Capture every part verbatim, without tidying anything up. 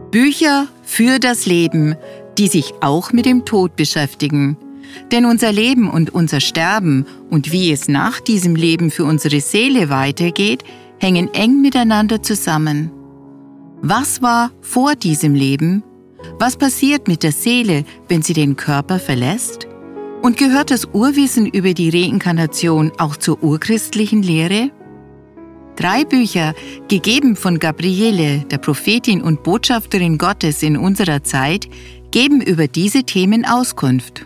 Bücher für das Leben, die sich auch mit dem Tod beschäftigen. Denn unser Leben und unser Sterben und wie es nach diesem Leben für unsere Seele weitergeht, hängen eng miteinander zusammen. Was war vor diesem Leben? Was passiert mit der Seele, wenn sie den Körper verlässt? Und gehört das Urwissen über die Reinkarnation auch zur urchristlichen Lehre? Drei Bücher, gegeben von Gabriele, der Prophetin und Botschafterin Gottes in unserer Zeit, geben über diese Themen Auskunft.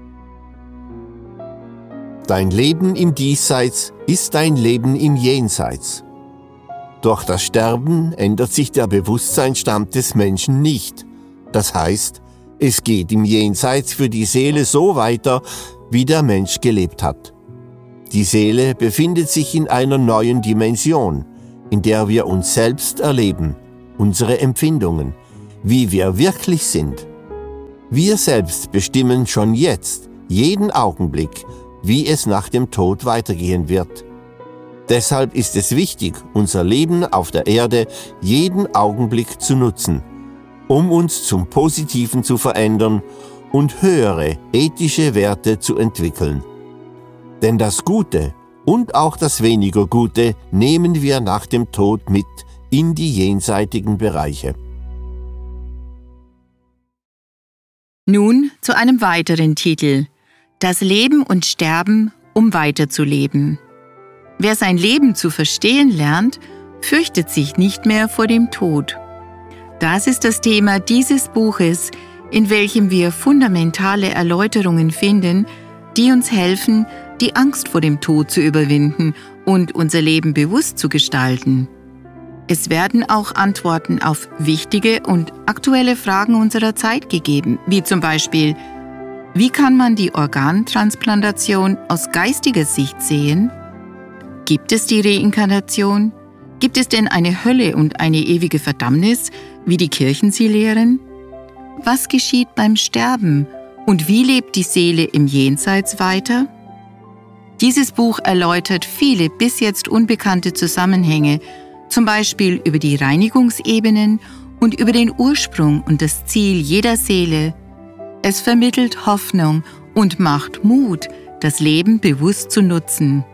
Dein Leben im Diesseits ist dein Leben im Jenseits. Durch das Sterben ändert sich der Bewusstseinsstand des Menschen nicht. Das heißt, es geht im Jenseits für die Seele so weiter, wie der Mensch gelebt hat. Die Seele befindet sich in einer neuen Dimension, in der wir uns selbst erleben, unsere Empfindungen, wie wir wirklich sind. Wir selbst bestimmen schon jetzt, jeden Augenblick, wie es nach dem Tod weitergehen wird. Deshalb ist es wichtig, unser Leben auf der Erde jeden Augenblick zu nutzen, um uns zum Positiven zu verändern und höhere ethische Werte zu entwickeln. Denn das Gute und auch das weniger Gute nehmen wir nach dem Tod mit in die jenseitigen Bereiche. Nun zu einem weiteren Titel: Das Leben und Sterben, um weiterzuleben. Wer sein Leben zu verstehen lernt, fürchtet sich nicht mehr vor dem Tod. Das ist das Thema dieses Buches, in welchem wir fundamentale Erläuterungen finden, die uns helfen, die Angst vor dem Tod zu überwinden und unser Leben bewusst zu gestalten. Es werden auch Antworten auf wichtige und aktuelle Fragen unserer Zeit gegeben, wie zum Beispiel: Wie kann man die Organtransplantation aus geistiger Sicht sehen? Gibt es die Reinkarnation? Gibt es denn eine Hölle und eine ewige Verdammnis, wie die Kirchen sie lehren? Was geschieht beim Sterben und wie lebt die Seele im Jenseits weiter? Dieses Buch erläutert viele bis jetzt unbekannte Zusammenhänge, zum Beispiel über die Reinigungsebenen und über den Ursprung und das Ziel jeder Seele. Es vermittelt Hoffnung und macht Mut, das Leben bewusst zu nutzen.